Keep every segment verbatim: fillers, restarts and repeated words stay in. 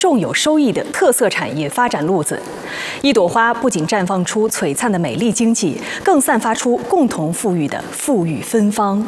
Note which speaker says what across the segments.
Speaker 1: 重有收益的特色产业发展路子。一朵花不仅绽放出璀璨的美丽经济，更散发出共同富裕的富裕芬芳。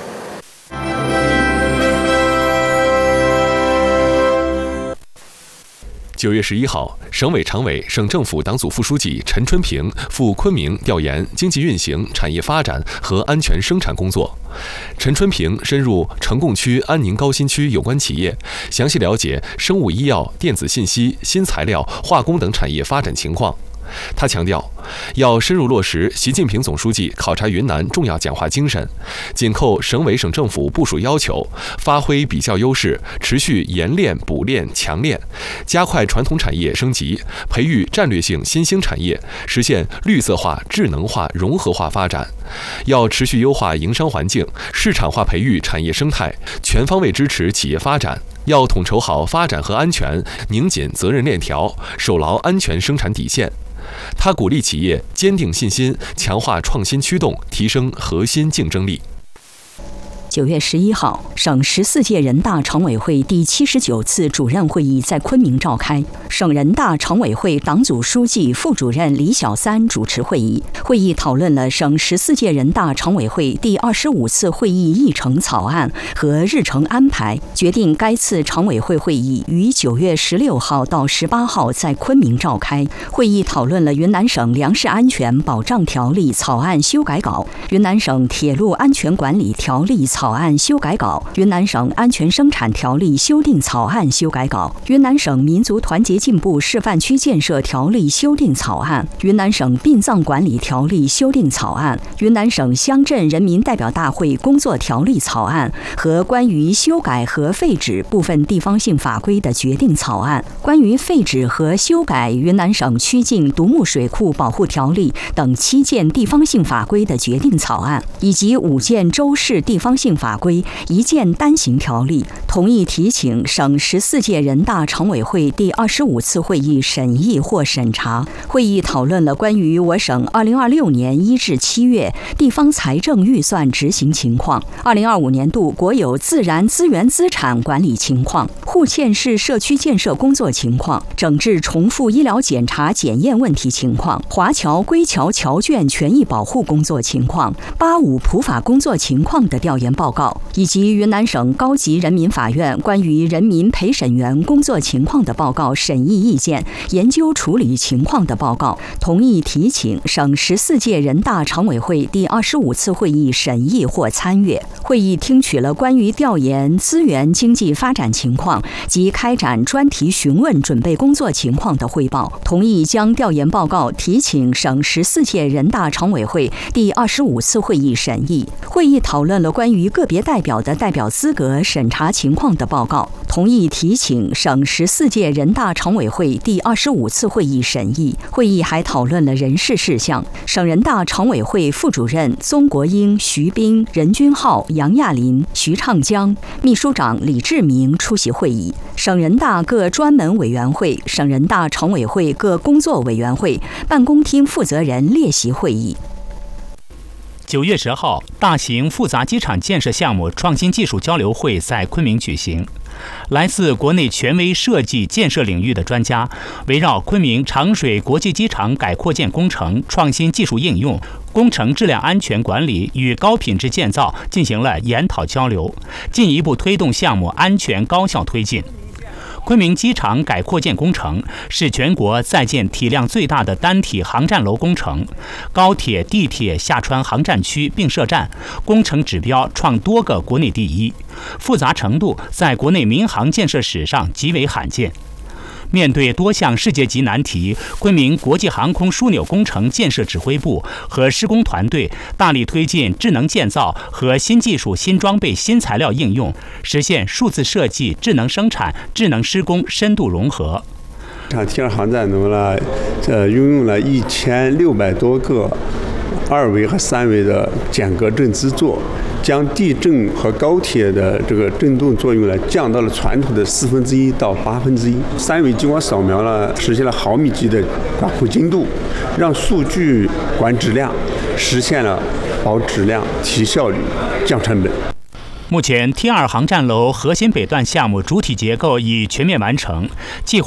Speaker 2: 九月十一号，省委常委、省政府党组副书记陈春平赴昆明调研经济运行、产业发展和安全生产工作。陈春平深入呈贡区安宁高新区有关企业，详细了解生物医药、电子信息、新材料、化工等产业发展情况。他强调，要深入落实习近平总书记考察云南重要讲话精神，紧扣省委省政府部署要求，发挥比较优势，持续研炼补炼强炼，加快传统产业升级，培育战略性新兴产业，实现绿色化、智能化、融合化发展。要持续优化营商环境，市场化培育产业生态，全方位支持企业发展。要统筹好发展和安全，拧紧责任链条，守牢安全生产底线。他鼓励企业坚定信心，强化创新驱动，提升核心竞争力。
Speaker 3: 九月十一号，省十四届人大常委会第七十九次主任会议在昆明召开。省人大常委会党组书记、副主任李小三主持会议。会议讨论了省十四届人大常委会第二十五次会议议程草案和日程安排，决定该次常委会会议于九月十六号到十八号在昆明召开。会议讨论了云南省粮食安全保障条例草案修改稿、云南省铁路安全管理条例草案修改稿、云南省安全生产条例修订草案修改稿、云南省民族团结进步示范区建设条例修订草案、云南省殡葬管理条例修订草案、云南省乡镇人民代表大会工作条例草案和关于修改和废止部分地方性法规的决定草案、关于废止和修改云南省曲靖独木水库保护条例等七件地方性法规的决定草案，以及五件州市地方性法规、一件单行条例，同意提请省十四届人大常委会第二十五次会议审议或审查。会议讨论了关于我省二零二六年一至七月地方财政预算执行情况、二零二五年度国有自然资源资产管理情况、户县市社区建设工作情况、整治重复医疗检查检验问题情况、华侨归侨侨眷权益保护工作情况、八五普法工作情况的调研报告，以及云南省高级人民法院关于人民陪审员工作情况的报告审议意见、研究处理情况的报告，同意提请省十四届人大常委会第二十五次会议审议或参阅。会议听取了关于调研资源经济发展情况及开展专题询问准备工作情况的汇报，同意将调研报告提请省十四届人大常委会第二十五次会议审议。会议讨论了关于个别代表的代表资格审查情况的报告，同意提请省十四届人大常委会第二十五次会议审议。会议还讨论了人事事项，省人大常委会副主任宗国英、徐斌、任君浩、杨亚林、徐畅江，秘书长李志明出席会议。省人大各专门委员会、省人大常委会各工作委员会、办公厅负责人列席会议。
Speaker 4: 九月十号，大型复杂机场建设项目创新技术交流会在昆明举行。来自国内权威设计建设领域的专家，围绕昆明长水国际机场改扩建工程创新技术应用、工程质量安全管理与高品质建造进行了研讨交流，进一步推动项目安全高效推进。昆明机场改扩建工程是全国在建体量最大的单体航站楼工程，高铁、地铁下穿航站区并设站，工程指标创多个国内第一，复杂程度在国内民航建设史上极为罕见。面对多项世界级难题，昆明国际航空枢纽工程建设指挥部和施工团队大力推进智能建造和新技术、新装备、新材料应用，实现数字设计、智能生产、智能施工深度融合。
Speaker 5: 场T二航站楼呢，呃，运用了一千六百多个二维和三维的减隔震制作，将地震和高铁的这个震动作用呢降到了传统的四分之一到八分之一。三维激光扫描呢，实现了毫米级的管控精度，让数据管质量，实现了保质量、提效率、降成本。
Speaker 4: 目前 T 二航站楼核心北段项目主体结构已全面完成，计划